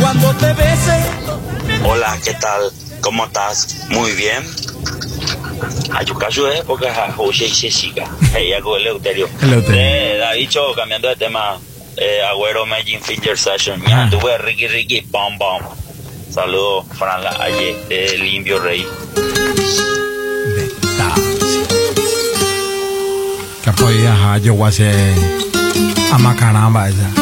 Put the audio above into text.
Cuando te bese. Hola, ¿qué tal? ¿Cómo estás? Muy bien. Ayucayo es porque José y Jessica. Ella con Eleuterio. David Cho, cambiando de tema. Agüero Magic Finger Session. Ya tuve Ricky, bam. Saludos, Fran Aye, Limpio Rey. Que podía yo voy a hacer a macaramba esa.